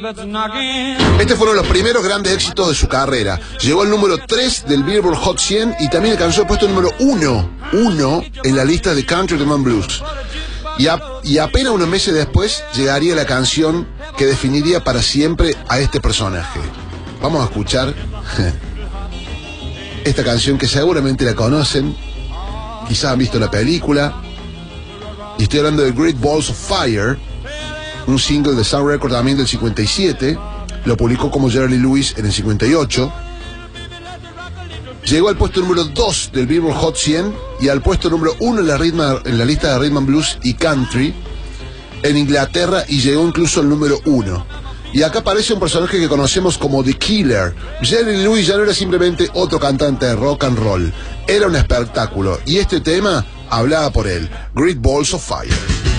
Este fue uno de los primeros grandes éxitos de su carrera. Llegó al número 3 del Billboard Hot 100 y también alcanzó el puesto número 1 en la lista de Country Rhythm and Blues. Y apenas unos meses después llegaría la canción que definiría para siempre a este personaje. Vamos a escuchar esta canción que seguramente la conocen, quizás han visto la película, y estoy hablando de Great Balls of Fire, un single de Sun Records también del 57, lo publicó como Jerry Lee Lewis en el 58, llegó al puesto número 2 del Billboard Hot 100 y al puesto número 1 en la lista de Rhythm and Blues y Country en Inglaterra, y llegó incluso al número 1. Y acá aparece un personaje que conocemos como The Killer. Jerry Lee Lewis ya no era simplemente otro cantante de rock and roll, era un espectáculo, y este tema hablaba por él, Great Balls of Fire.